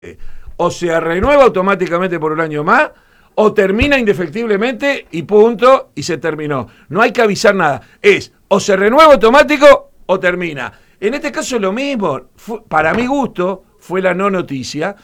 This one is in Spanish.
O se renueva automáticamente por un año más, o termina indefectiblemente y punto, y se terminó. No hay que avisar nada. Es o se renueva automático o termina. En este caso es lo mismo. Para mi gusto, fue la no noticia.